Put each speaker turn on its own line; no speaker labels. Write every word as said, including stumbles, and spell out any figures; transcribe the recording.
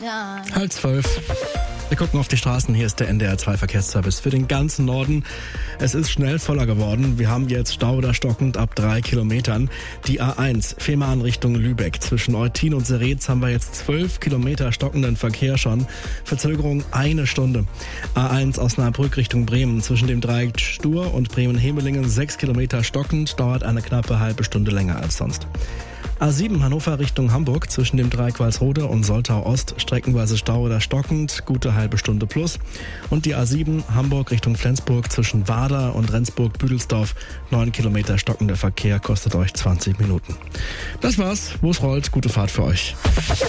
Ja.
Halb zwölf. Wir gucken auf die Straßen. Hier ist der N D R zwei Verkehrsservice für den ganzen Norden. Es ist schnell voller geworden. Wir haben jetzt Stau oder stockend ab drei Kilometern. Die A eins, Fehmarn Richtung Lübeck. Zwischen Eutin und Seretz haben wir jetzt zwölf Kilometer stockenden Verkehr schon. Verzögerung eine Stunde. A eins Osnabrück Richtung Bremen. Zwischen dem Dreieck Stur und Bremen-Hemelingen sechs Kilometer stockend. Dauert eine knappe halbe Stunde länger als sonst. A sieben Hannover Richtung Hamburg, zwischen dem Dreieck Walsrode und Soltau Ost, streckenweise Stau oder stockend, gute halbe Stunde plus. Und die A sieben Hamburg Richtung Flensburg, zwischen Wader und Rendsburg-Büdelsdorf, neun Kilometer stockender Verkehr, kostet euch zwanzig Minuten. Das war's, wo es rollt, gute Fahrt für euch.